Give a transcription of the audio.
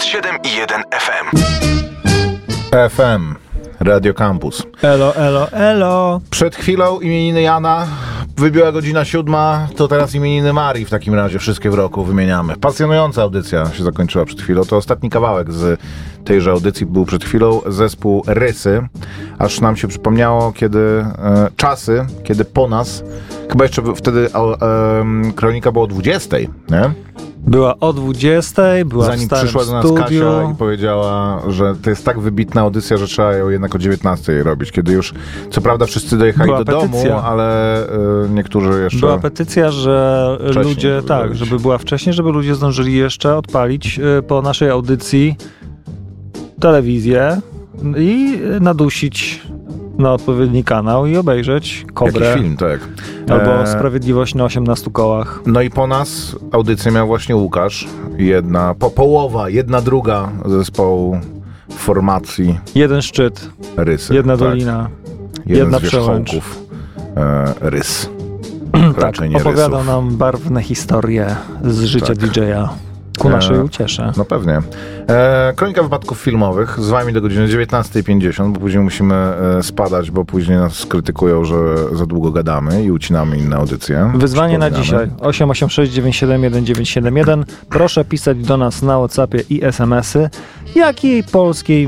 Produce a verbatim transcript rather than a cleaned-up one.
dziewięćdziesiąt siedem i jeden F M. F M. Radio Campus. Elo, elo, elo. Przed chwilą imieniny Jana, wybiła godzina siódma, to teraz imieniny Marii w takim razie, wszystkie w roku wymieniamy. Pasjonująca audycja się zakończyła przed chwilą, to ostatni kawałek z tejże audycji był przed chwilą, zespół Rysy, aż nam się przypomniało, kiedy e, czasy, kiedy po nas, chyba jeszcze wtedy e, kronika była o dwudziestej, nie? Była o dwudziestej, była Zanim w starym przyszła do nas studiu. Kasia i powiedziała, że to jest tak wybitna audycja, że trzeba ją jednak o dziewiętnastej robić, kiedy już, co prawda wszyscy dojechali Była do petycja. domu, ale y, niektórzy jeszcze... Była petycja, że Wcześniej, ludzie, żeby tak, robić. żeby była wcześniej, żeby ludzie zdążyli jeszcze odpalić y, po naszej audycji telewizję i nadusić na odpowiedni kanał i obejrzeć Kobrę. Jakiś film, tak. Albo E, Sprawiedliwość na osiemnastu kołach. No i po nas audycję miał właśnie Łukasz. Jedna, po, połowa, jedna druga zespołu formacji Jeden szczyt, Rysy. jedna tak. dolina, Jeden jedna z przełęcz. wierzchołków e, Rys. Tak, Raczej nie opowiada Rysów. nam barwne historie z życia Tak. D J a. Ku naszej E, uciesze. No pewnie. E, kronika wypadków filmowych z wami do godziny dziewiętnastej pięćdziesiąt, bo później musimy e, spadać, bo później nas krytykują, że za długo gadamy i ucinamy inne audycje. Wyzwanie na Przypominamy. dzisiaj osiem osiem sześć dziewięć siedem jeden dziewięć siedem jeden. Proszę pisać do nas na WhatsAppie i es em esy, jakiej polskiej